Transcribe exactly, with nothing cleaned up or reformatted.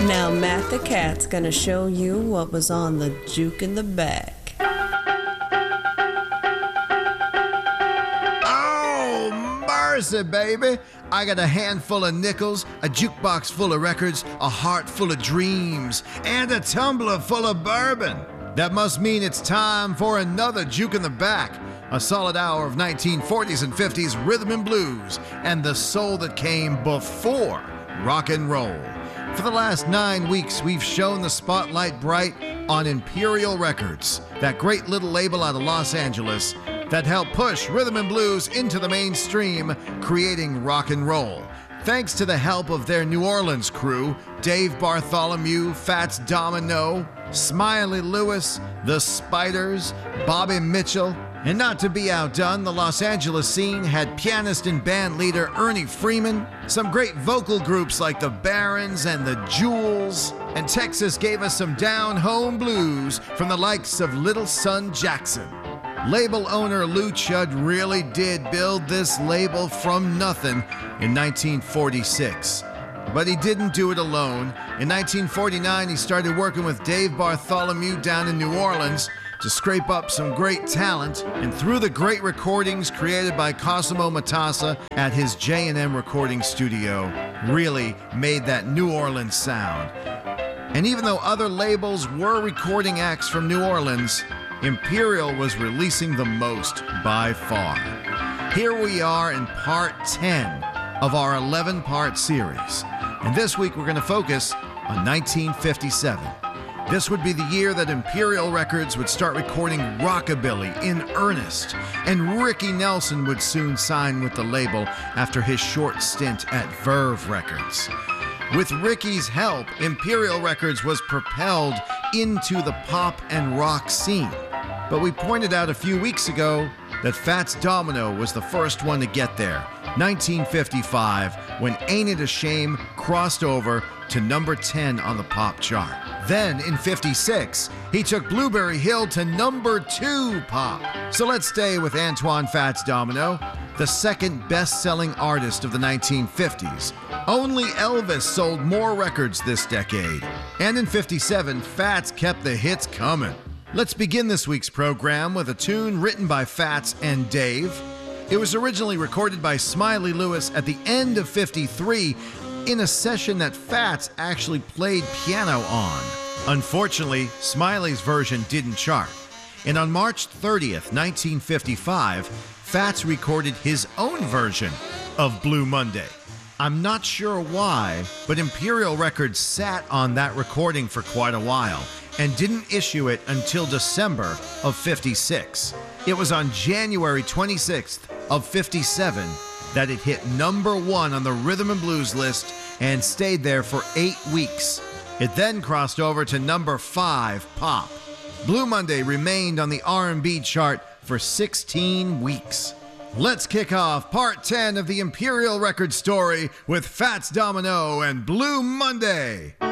Now Matt the Cat's gonna show you what was on the juke in the back. Oh, mercy, baby. I got a handful of nickels, a jukebox full of records, a heart full of dreams, and a tumbler full of bourbon. That must mean it's time for another Juke in the Back, a solid hour of nineteen forties and fifties rhythm and blues, and the soul that came before rock and roll. For the last nine weeks, we've shown the spotlight bright on Imperial Records, that great little label out of Los Angeles that helped push rhythm and blues into the mainstream, creating rock and roll. Thanks to the help of their New Orleans crew, Dave Bartholomew, Fats Domino, Smiley Lewis, The Spiders, Bobby Mitchell, and not to be outdone, the Los Angeles scene had pianist and band leader Ernie Freeman, some great vocal groups like the Barons and the Jewels, and Texas gave us some down-home blues from the likes of Little Son Jackson. Label owner Lou Chudd really did build this label from nothing in nineteen forty-six. But he didn't do it alone. In nineteen forty-nine, he started working with Dave Bartholomew down in New Orleans to scrape up some great talent, and through the great recordings created by Cosimo Matassa at his J and M recording studio, really made that New Orleans sound. And even though other labels were recording acts from New Orleans, Imperial was releasing the most by far. Here we are in part ten of our eleven-part series. And this week we're going to focus on nineteen fifty-seven. This would be the year that Imperial Records would start recording rockabilly in earnest, and Ricky Nelson would soon sign with the label after his short stint at Verve Records. With Ricky's help, Imperial Records was propelled into the pop and rock scene. But we pointed out a few weeks ago that Fats Domino was the first one to get there, nineteen fifty-five, when Ain't It a Shame crossed over to number ten on the pop chart. Then, in fifty-six, he took Blueberry Hill to number two pop. So let's stay with Antoine Fats Domino, the second best-selling artist of the nineteen fifties. Only Elvis sold more records this decade. And in fifty-seven, Fats kept the hits coming. Let's begin this week's program with a tune written by Fats and Dave. It was originally recorded by Smiley Lewis at the end of fifty-three in a session that Fats actually played piano on. Unfortunately, Smiley's version didn't chart. And on March thirtieth, nineteen fifty-five, Fats recorded his own version of Blue Monday. I'm not sure why, but Imperial Records sat on that recording for quite a while and didn't issue it until December of fifty-six. It was on January twenty-sixth of fifty-seven that it hit number one on the Rhythm and Blues list and stayed there for eight weeks. It then crossed over to number five pop. Blue Monday remained on the R and B chart for sixteen weeks. Let's kick off part ten of the Imperial Records story with Fats Domino and Blue Monday.